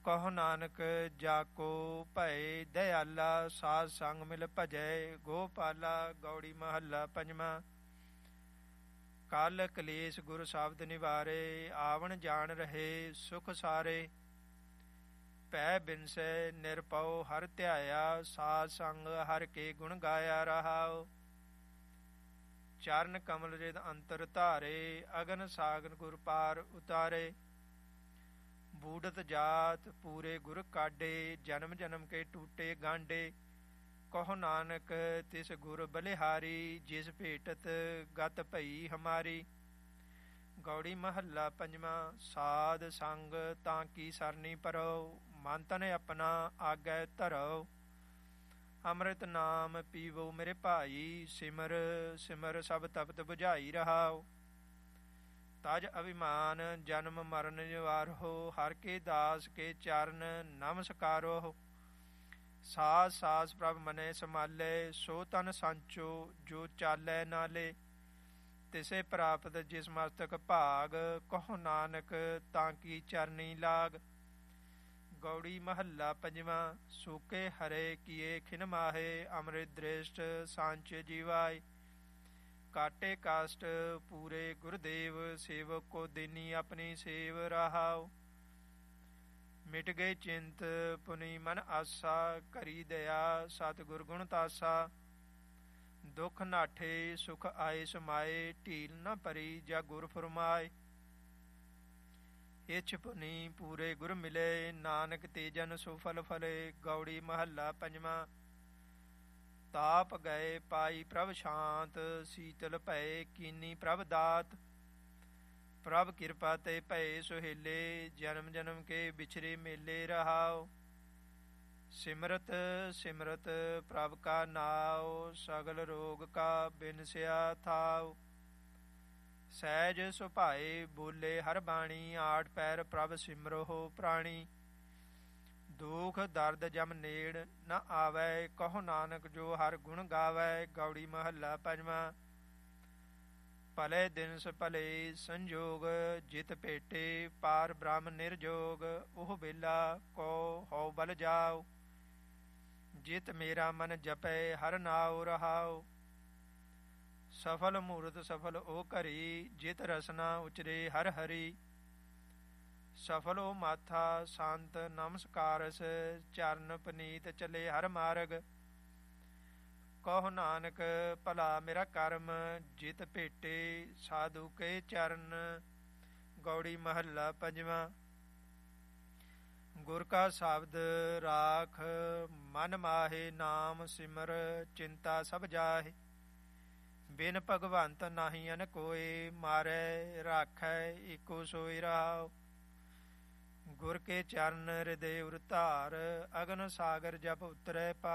ਕਹੋ ਨਾਨਕ ਜਾਕੋ ਭਏ ਦਇਆਲਾ, ਸਾਧ ਸੰਗ ਮਿਲ ਭਜੈ ਗੋਪਾਲਾ। ਗੌੜੀ ਮਹੱਲਾ ਪੰਜਵਾਂ। ਕਲ ਕਲੇਸ਼ ਗੁਰ ਸ਼ਬਦ ਨਿਵਾਰੇ, ਆਵਣ ਜਾਣ ਰਹੇ ਸੁਖ ਸਾਰੇ। ਭੈ ਬਿਨਸੈ ਨਿਰਭਉ ਹਰਿ ਧਿਆਇਆ, ਸਾਧ ਸੰਗ ਹਰਿ ਕੇ ਗੁਣ ਗਾਇਆ ਰਹਾਉ। ਚਰਨ ਕਮਲ ਰਿਦ ਅੰਤਰ ਧਾਰੇ, ਅਗਨ ਸਾਗਰ ਗੁਰ ਪਾਰ ਉਤਾਰੇ। ਬੂੜਤ ਜਾਤ ਪੂਰੇ ਗੁਰ ਕਾਢੇ, ਜਨਮ ਜਨਮ ਕੇ ਟੂਟੇ ਗਾਂਡੇ। ਕਹੋ ਨਾਨਕ ਤਿਸ ਗੁਰ ਬਲਿਹਾਰੀ, ਜਿਸ ਭੇਟਤ ਗਤ ਭਈ ਹਮਾਰੀ। ਗੌੜੀ ਮਹੱਲਾ ਪੰਜਵਾਂ। ਸਾਧ ਸੰਗ ਤਾਂ ਕੀ ਸਰਨੀ ਭਰੋ, ਮਨ ਤਨ ਆਪਣਾ ਆਗੈ ਧਰੋ। ਅੰਮ੍ਰਿਤ ਨਾਮ ਪੀਵੋ ਮੇਰੇ ਭਾਈ, ਸਿਮਰ ਸਿਮਰ ਸਭ ਤਪਤ ਬੁਝਾਈ ਰਹਾਉ। ਤਜ ਅਭਿਮਾਨ ਜਨਮ ਮਰਨ ਨਿਵਾਰੋ, ਹਰਿ ਕੇ ਦਾਸ ਕੇ ਚਰਨ ਨਮਸਕਾਰੋ। ਸਾਸ ਸਾਸ ਪ੍ਰਭ ਮਨੈ ਸੰਭਾਲੈ, ਸੋ ਤਨ ਸਾਂਚੋ ਜੋ ਚਾਲੈ ਨਾਲੇ। ਤਿਸੇ ਪ੍ਰਾਪਤ ਜਿਸ ਮਸਤਕ ਭਾਗ, ਕਹੋ ਨਾਨਕ ਤਾਂ ਕੀ ਚਰਨੀ ਲਾਗ। ਗੌੜੀ ਮਹੱਲਾ ਪੰਜਵਾਂ। ਸੂਕੇ ਹਰੇ ਕੀਏ ਖਿਨ ਮਾਹੇ, ਅੰਮ੍ਰਿਤ ਦ੍ਰਿਸ਼ਟ ਸਾਂਚ ਜੀਵਾਏ। ਕਾਟੇ ਕਾਸ਼ਟ ਪੂਰੇ ਗੁਰਦੇਵ, ਸੇਵਕ ਕੋ ਦੇਨੀ ਆਪਣੀ ਸੇਵ ਰਹਾਉ। ਮਿਟ ਗਏ ਚਿੰਤ ਪੁਨੀ ਮਨ ਆਸਾ, ਕਰੀ ਦਇਆ ਸਤਿਗੁਰ ਗੁਣ ਤਾਸਾ। ਦੁਖ ਨਾਠੇ ਸੁਖ ਆਏ ਸਮਾਏ, ਢੀਲ ਨ ਪਰੀ ਜਾ ਗੁਰ ਫੁਰਮਾਏ। ਇਛ ਪੁਨੀ ਪੂਰੇ ਗੁਰ ਮਿਲੇ, ਨਾਨਕ ਤੇ ਜਨ ਸੋ ਫਲ ਫਲੇ। ਗੌੜੀ ਮਹੱਲਾ ਪੰਜਵਾਂ। ਤਾਪ ਗਏ ਪਾਈ ਪ੍ਰਭ ਸ਼ਾਂਤ, ਸੀਤਲ ਭਏ ਕੀਨੀ ਪ੍ਰਭ ਦਾਤ। ਪ੍ਰਭ ਕਿਰਪਾ ਤੇ ਭਏ ਸੁਹੇਲੇ, ਜਨਮ ਜਨਮ ਕੇ ਵਿਛਰੇ ਮੇਲੇ ਰਹਾਉ। ਸਿਮਰਤ ਸਿਮਰਤ ਪ੍ਰਭ ਕਾ ਨਾਉ, ਸਗਲ ਰੋਗ ਕਾ ਬਿਨਸਿਆ ਥਾਉ। ਸਹਿਜ ਸੁਭਾਏ ਬੋਲੇ ਹਰ ਬਾਣੀ, ਆਠ ਪੈਰ ਪ੍ਰਭ ਸਿਮਰੋ ਪ੍ਰਾਣੀ। ਦੁਖ ਦਰਦ ਜਮ ਨੇੜ ਨ ਆਵੈ, ਕਹੋ ਨਾਨਕ ਜੋ ਹਰ ਗੁਣ ਗਾਵੈ। ਗੌੜੀ ਮਹੱਲਾ ਪੰਜਵਾਂ। ਭਲੇ ਦਿਨਸ ਭਲੇ ਸੰਜੋਗ, ਜਿਤ ਭੇਟੇ ਪਾਰ ਬ੍ਰਹਮ ਨਿਰਜੋਗ। ਉਹ ਵੇਲਾ ਕੋ ਹਉ ਬਲ ਜਾਉ, ਜਿਤ ਮੇਰਾ ਮਨ ਜਪੈ ਹਰ ਨਾਉ ਰਹਾਉ। ਸਫਲ ਮੂਰਤ ਸਫਲ ਉਹ ਘਰੀ, ਜਿਤ ਰਸਨਾ ਉਚਰੇ ਹਰ ਹਰੀ। ਸਫਲ ਉਹ ਮਾਥਾ ਸੰਤ ਨਮਸਕਾਰਸ, ਚਰਨ ਪਨੀਤ ਚਲੇ ਹਰ ਮਾਰਗ। ਕਹੋ ਨਾਨਕ ਭਲਾ ਮੇਰਾ ਕਰਮ, ਜਿਤ ਭੇਟੇ ਸਾਧੂ ਕੇ ਚਰਨ। ਗੌੜੀ ਮਹੱਲਾ ਪੰਜਵਾਂ। ਗੁਰ ਕਾ ਸ਼ਬਦ ਰਾਖ ਮਨ ਮਾਹੇ, ਨਾਮ ਸਿਮਰ ਚਿੰਤਾ ਸਭ ਜਾਹੇ। ਬਿਨ ਭਗਵੰਤ ਨਾਹੀ ਅਨ ਕੋਇ, ਮਾਰੈ ਰਾਖੈ ਏਕੋ ਸੋਇ ਰਹਾਉ। ਗੁਰ ਕੇ ਚਰਨ ਹਿਰਦੇ ਉਰ ਧਾਰ, ਅਗਨ ਸਾਗਰ ਜਪ ਉਤਰੈ ਪਾਰ।